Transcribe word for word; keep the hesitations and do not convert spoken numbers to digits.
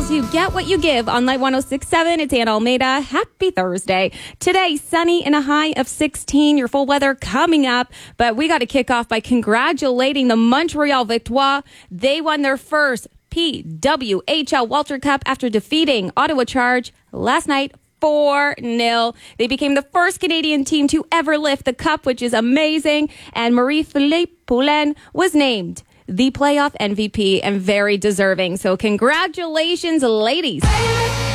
tells you get what you give on Light one oh six point seven. It's Anna Almeida. Happy Thursday. Today, sunny and a high of sixteen. Your full weather coming up. But we got to kick off by congratulating the Montreal Victoire. They won their first P W H L Walter Cup after defeating Ottawa Charge last night four nil. They became the first Canadian team to ever lift the cup, which is amazing. And Marie-Philippe Poulin was named the playoff M V P and very deserving. So congratulations, ladies.